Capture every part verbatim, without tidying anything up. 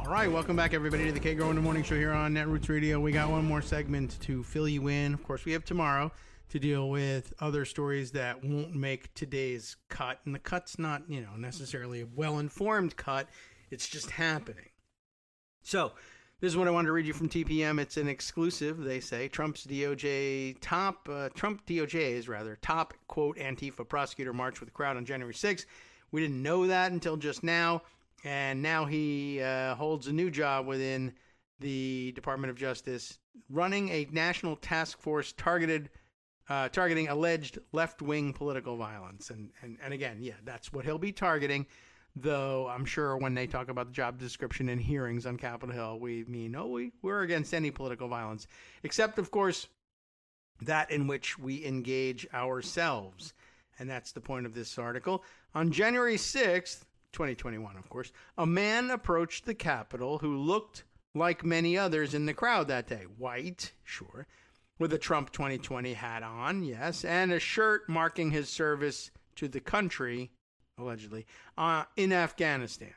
All right, welcome back, everybody, to the K-Grow in the Morning Show here on Netroots Radio. We got one more segment to fill you in. Of course, we have tomorrow to deal with other stories that won't make today's cut. And the cut's not, you know, necessarily a well-informed cut. It's just happening. So, this is what I wanted to read you from T P M. It's an exclusive, they say. Trump's D O J top, uh, Trump D O J's, rather, top, quote, Antifa prosecutor marched with the crowd on January sixth. We didn't know that until just now. And now he uh, holds a new job within the Department of Justice, running a national task force targeted, uh, targeting alleged left-wing political violence. And, and, and again, yeah, that's what he'll be targeting. Though I'm sure when they talk about the job description and hearings on Capitol Hill, we mean, oh, we, we're against any political violence, except, of course, that in which we engage ourselves. And that's the point of this article. On January sixth, twenty twenty-one, of course, a man approached the Capitol who looked like many others in the crowd that day. White, sure, with a Trump twenty twenty hat on, yes, and a shirt marking his service to the country, allegedly, uh, in Afghanistan.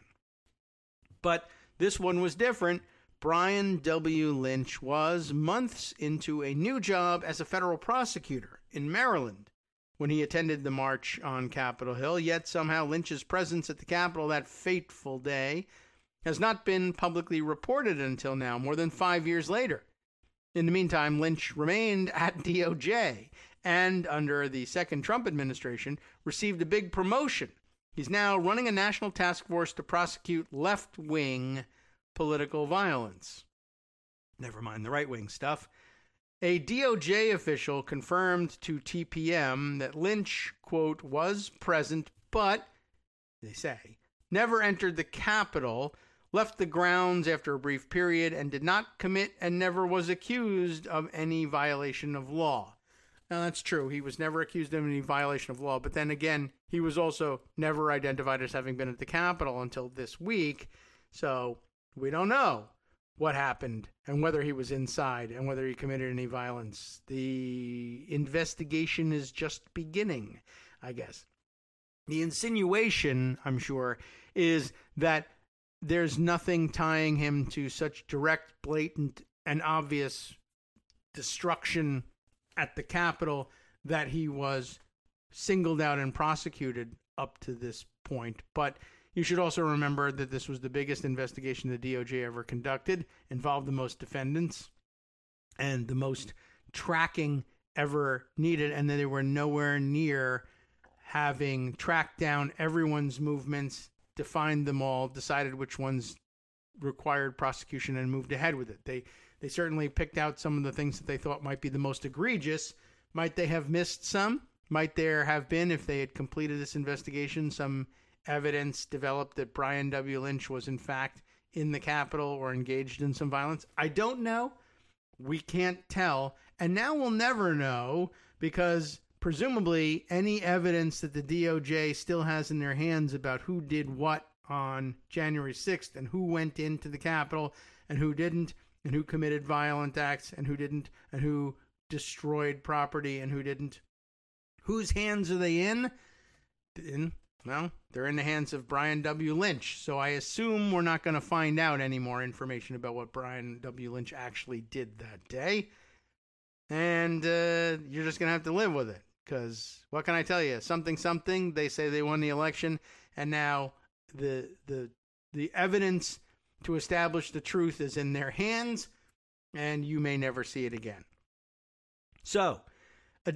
But this one was different. Brian W. Lynch was months into a new job as a federal prosecutor in Maryland when he attended the march on Capitol Hill, yet somehow Lynch's presence at the Capitol that fateful day has not been publicly reported until now, more than five years later. In the meantime, Lynch remained at D O J and, under the second Trump administration, received a big promotion. He's now running a national task force to prosecute left-wing political violence. Never mind the right-wing stuff. A D O J official confirmed to T P M that Lynch, quote, was present, but, they say, never entered the Capitol, left the grounds after a brief period, and did not commit and never was accused of any violation of law. Now, that's true. He was never accused of any violation of law, but then again, he was also never identified as having been at the Capitol until this week, so we don't know what happened and whether he was inside and whether he committed any violence. The investigation is just beginning, I guess. The insinuation, I'm sure, is that there's nothing tying him to such direct, blatant, and obvious destruction at the Capitol that he was singled out and prosecuted up to this point. But you should also remember that this was the biggest investigation the D O J ever conducted, involved the most defendants, and the most tracking ever needed, and that they were nowhere near having tracked down everyone's movements, defined them all, decided which ones required prosecution, and moved ahead with it. They they certainly picked out some of the things that they thought might be the most egregious. Might they have missed some? Might there have been, if they had completed this investigation, some evidence developed that Brian W. Lynch was in fact in the Capitol or engaged in some violence? I don't know. We can't tell. And now we'll never know, because presumably any evidence that the D O J still has in their hands about who did what on January sixth and who went into the Capitol and who didn't, and who committed violent acts and who didn't, and who destroyed property and who didn't. Whose hands are they in? In Well, they're in the hands of Brian W. Lynch, so I assume we're not going to find out any more information about what Brian W. Lynch actually did that day. And uh, you're just going to have to live with it, because what can I tell you? Something, something, they say they won the election, and now the the the evidence to establish the truth is in their hands, and you may never see it again. So,